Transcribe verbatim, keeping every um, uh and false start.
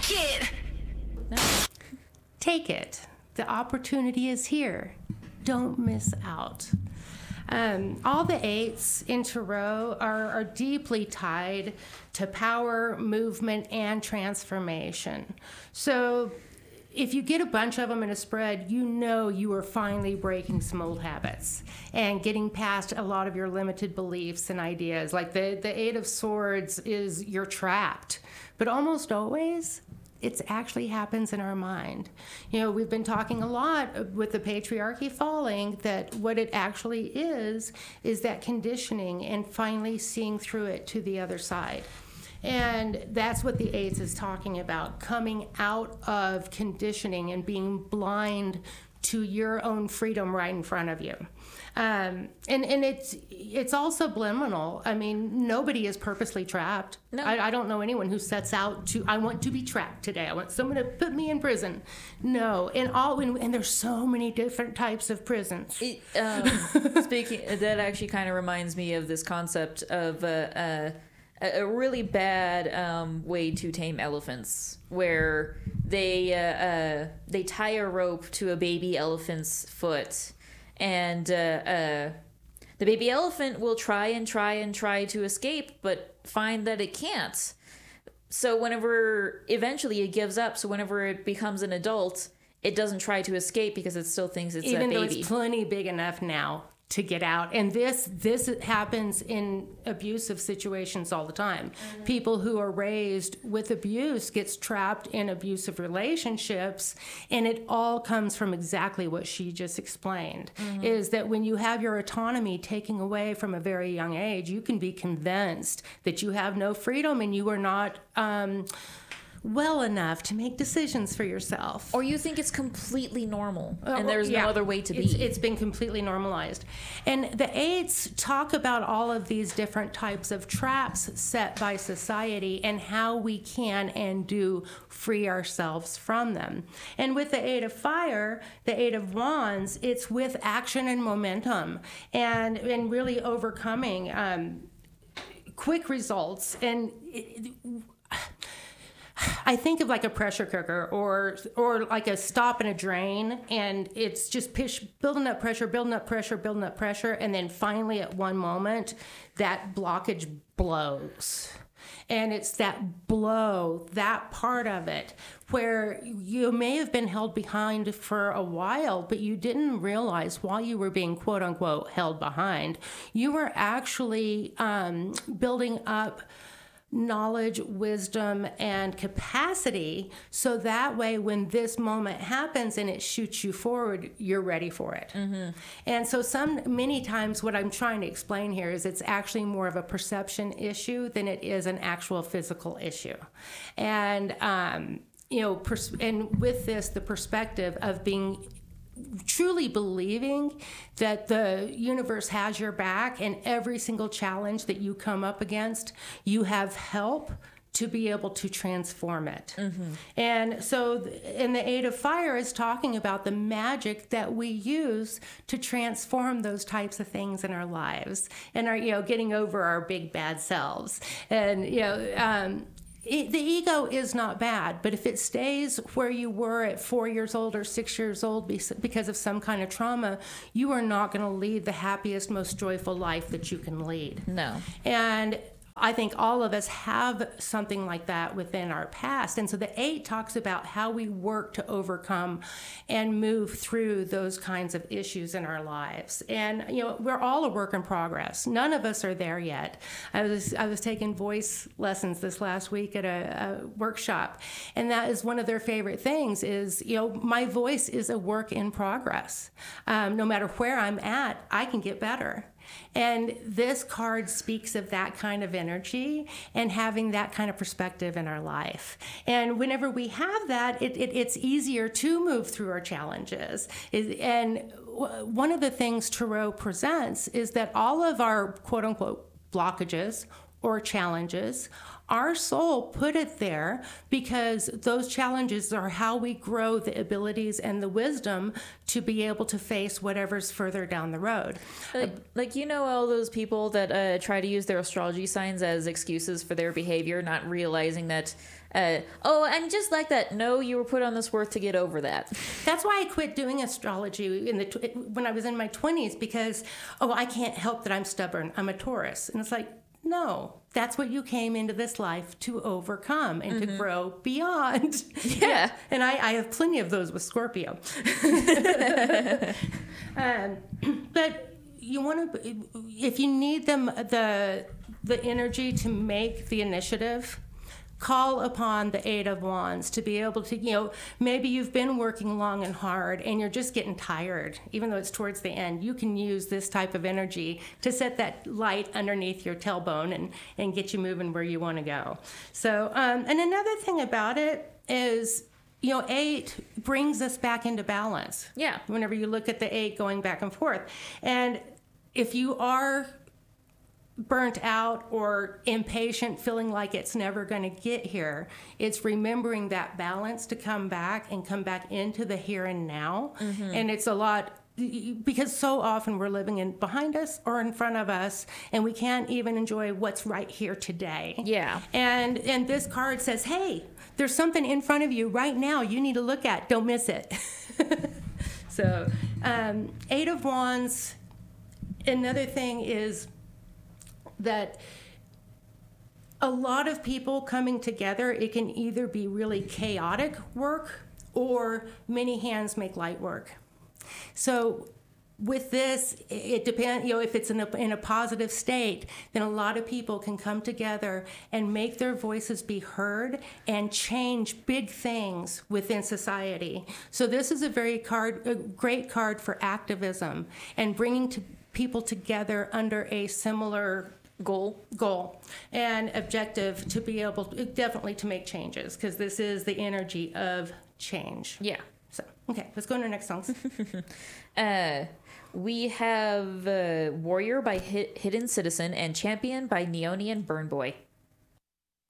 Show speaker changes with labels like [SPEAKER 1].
[SPEAKER 1] Take it.
[SPEAKER 2] No.
[SPEAKER 3] Take it. The opportunity is here. Don't miss out. Um, all the eights in Tarot are, are deeply tied to power, movement, and transformation. So if you get a bunch of them in a spread, you know you are finally breaking some old habits and getting past a lot of your limited beliefs and ideas. Like the, the Eight of Swords is you're trapped. But almost always, it actually happens in our mind. You know, we've been talking a lot with the patriarchy falling that what it actually is, is that conditioning and finally seeing through it to the other side. And that's what the Eights is talking about, coming out of conditioning and being blind to your own freedom right in front of you. Um, and, and it's it's all subliminal. I mean, nobody is purposely trapped.
[SPEAKER 2] No.
[SPEAKER 3] I, I don't know anyone who sets out to, I want to be trapped today. I want someone to put me in prison. No. And all and, and there's so many different types of prisons.
[SPEAKER 2] It, um, speaking, that actually kind of reminds me of this concept of uh, uh, a, a really bad um, way to tame elephants, where they uh, uh, they tie a rope to a baby elephant's foot, and uh, uh, the baby elephant will try and try and try to escape, but find that it can't. So whenever eventually it gives up, so whenever it becomes an adult, it doesn't try to escape because it still thinks it's
[SPEAKER 3] Even
[SPEAKER 2] a baby.
[SPEAKER 3] though it's plenty big enough now to get out. And this this happens in abusive situations all the time. Mm-hmm. People who are raised with abuse gets trapped in abusive relationships, and it all comes from exactly what she just explained, mm-hmm. is that when you have your autonomy taken away from a very young age, you can be convinced that you have no freedom and you are not um, well enough to make decisions for yourself.
[SPEAKER 2] Or you think it's completely normal
[SPEAKER 3] Uh,
[SPEAKER 2] and there's
[SPEAKER 3] yeah,
[SPEAKER 2] no other way to
[SPEAKER 3] it's,
[SPEAKER 2] be.
[SPEAKER 3] It's been completely normalized. And the Eights talk about all of these different types of traps set by society and how we can and do free ourselves from them. And with the Eight of Fire, the Eight of Wands, it's with action and momentum and, and really overcoming um, quick results. And it, I think of like a pressure cooker or or like a stop and a drain, and it's just push, building up pressure, building up pressure, building up pressure, and then finally at one moment, that blockage blows. And it's that blow, that part of it, where you may have been held behind for a while, but you didn't realize while you were being quote unquote held behind, you were actually um, building up knowledge, wisdom, and capacity, so that way when this moment happens and it shoots you forward, you're ready for it. Mm-hmm. And so some many times what I'm trying to explain here is it's actually more of a perception issue than it is an actual physical issue. And um, you know, pers- and with this, the perspective of being truly believing that the universe has your back, and every single challenge that you come up against, you have help to be able to transform it. Mm-hmm. And so, and the Eight of Fire is talking about the magic that we use to transform those types of things in our lives, and our, you know, getting over our big bad selves. And, you know, um, It, the ego is not bad, but if it stays where you were at four years old or six years old because of some kind of trauma, you are not going to lead the happiest, most joyful life that you can lead.
[SPEAKER 2] No.
[SPEAKER 3] And I think all of us have something like that within our past. And so the Eight talks about how we work to overcome and move through those kinds of issues in our lives. And, you know, we're all a work in progress. None of us are there yet. I was I was taking voice lessons this last week at a, a workshop, and that is one of their favorite things is, you know, my voice is a work in progress. Um, no matter where I'm at, I can get better. And this card speaks of that kind of energy and having that kind of perspective in our life. And whenever we have that, it, it, it's easier to move through our challenges. And one of the things Tarot presents is that all of our quote unquote blockages or challenges. Our soul put it there because those challenges are how we grow the abilities and the wisdom to be able to face whatever's further down the road.
[SPEAKER 2] Like, like you know, all those people that uh, try to use their astrology signs as excuses for their behavior, not realizing that, uh, oh, I'm just like that. No, you were put on this earth to get over that.
[SPEAKER 3] That's why I quit doing astrology in the tw- when I was in my twenties because, oh, I can't help that I'm stubborn. I'm a Taurus. And it's like, no, that's what you came into this life to overcome and mm-hmm. to grow beyond.
[SPEAKER 2] Yeah.
[SPEAKER 3] And I, I have plenty of those with Scorpio. um, but you want to, if you need them, the, the energy to make the initiative, call upon the Eight of Wands to be able to, you know, maybe you've been working long and hard and you're just getting tired, even though it's towards the end. You can use this type of energy to set that light underneath your tailbone and, and get you moving where you want to go. So, um, and another thing about it is, you know, eight brings us back into balance.
[SPEAKER 2] Yeah.
[SPEAKER 3] Whenever you look at the eight going back and forth. And if you are burnt out or impatient, feeling like it's never going to get here, it's remembering that balance to come back and come back into the here and now. Mm-hmm. And it's a lot, because so often we're living in behind us or in front of us, and we can't even enjoy what's right here today.
[SPEAKER 2] Yeah.
[SPEAKER 3] And and this card says, hey, there's something in front of you right now you need to look at. Don't miss it. So, um, Eight of Wands, another thing is that a lot of people coming together, it can either be really chaotic work or many hands make light work. So with this, it depends, you know, if it's in a, in a positive state, then a lot of people can come together and make their voices be heard and change big things within society. So this is a very card, a great card for activism and bringing to people together under a similar
[SPEAKER 2] goal
[SPEAKER 3] goal and objective to be able to, definitely to make changes, because this is the energy of change.
[SPEAKER 2] Yeah.
[SPEAKER 3] So okay, let's go into our next songs.
[SPEAKER 2] uh we have uh, Warrior by Hidden Citizen and Champion by Neonian Burn Boy.